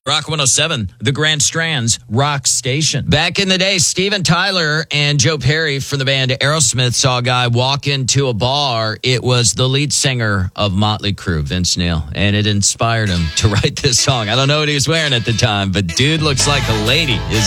Rock 107, the Grand Strand's rock station. Back in the day, Steven Tyler and Joe Perry from the band Aerosmith saw a guy walk into a bar. It was the lead singer of Motley Crue, Vince Neil, and it inspired him to write this song. I don't know what he was wearing at the time, but dude looks like a lady.